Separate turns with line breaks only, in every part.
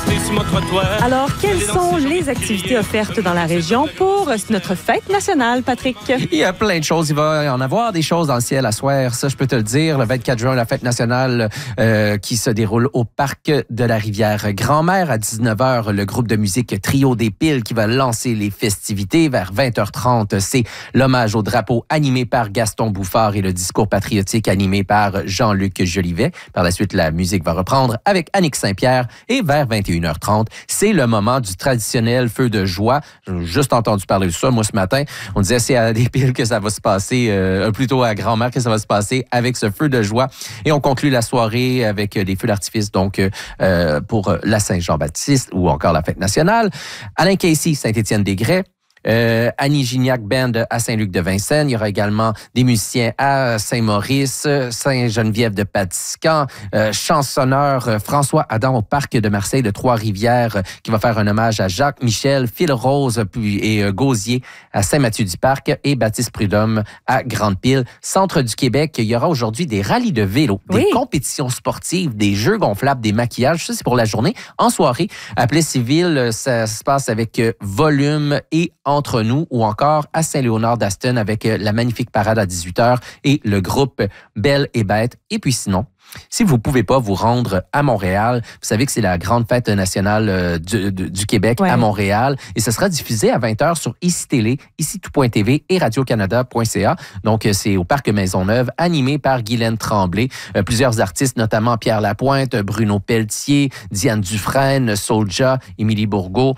rester sur mon trottoir.
Alors, quelles sont les activités offertes dans la région pour notre fête nationale, Patrick?
Il y a plein de choses. Il va y en avoir des choses dans le ciel à soir. Ça, je peux te le dire. Le 24 juin, la fête nationale qui se déroule au parc de la rivière Grand-Mère à 19h. Le groupe de musique Trio des Piles qui va lancer les festivités. Vers 20h30, c'est l'hommage au drapeau animé par Gaston Bouffard et le discours patriotique animé par Jean-Luc Jolivet. Par la suite, la musique va reprendre avec Annick Saint-Pierre. Et vers 21h30, c'est le moment du traditionnel feu de joie. J'ai juste entendu parler de ça, moi, ce matin. On disait c'est à des Piles que ça va se passer, plutôt à Grand-Mère que ça va se passer avec ce feu de joie. Et on conclut la soirée avec des feux d'artifice, donc pour la Saint-Jean-Baptiste ou encore la fête nationale. Alain Casey, Saint-Étienne-des-Grès. Annie Gignac Band à Saint-Luc-de-Vincennes. Il y aura également des musiciens à Saint-Maurice, Saint-Geneviève-de-Patiscan, chansonneur François Adam au Parc de Marseille de Trois-Rivières qui va faire un hommage à Jacques Michel, Phil Rose et Gauzier à Saint-Mathieu-du-Parc et Baptiste Prudhomme à Grande-Pile. Centre du Québec, il y aura aujourd'hui des rallyes de vélo, des compétitions sportives, des jeux gonflables, des maquillages. Ça, c'est pour la journée. En soirée, à Plessisville, ça se passe avec Volume et Entre nous, ou encore à Saint-Léonard d'Aston avec la magnifique parade à 18h et le groupe Belle et Bête. Et puis sinon, si vous ne pouvez pas vous rendre à Montréal, vous savez que c'est la grande fête nationale du Québec à Montréal et ce sera diffusé à 20h sur ICI Télé, ICI-tout.tv et Radio-Canada.ca. Donc, c'est au Parc Maisonneuve, animé par Guylaine Tremblay. Plusieurs artistes, notamment Pierre Lapointe, Bruno Pelletier, Diane Dufresne, Soulja, Émilie Bourgault,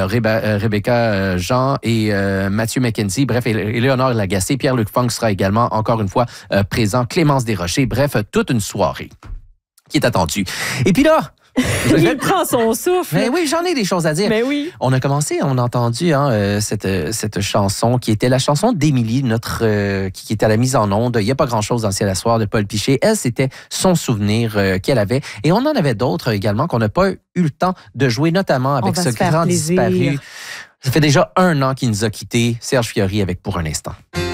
Rebecca Jean et Mathieu McKenzie. Bref, et Léonard Lagacé. Pierre-Luc Funk sera également, encore une fois, présent. Clémence Desrochers. Bref, toute une soirée qui est attendue. Et puis là,
il prend son souffle.
Mais oui, j'en ai des choses à dire.
Mais oui.
On a commencé, on a entendu cette chanson qui était la chanson d'Émilie, qui était à la mise en onde. Il n'y a pas grand-chose dans le ciel à soir de Paul Piché. Elle, c'était son souvenir qu'elle avait. Et on en avait d'autres également qu'on n'a pas eu le temps de jouer, notamment avec ce grand disparu. Ça fait déjà 1 an qu'il nous a quittés, Serge Fiori avec Pour un instant.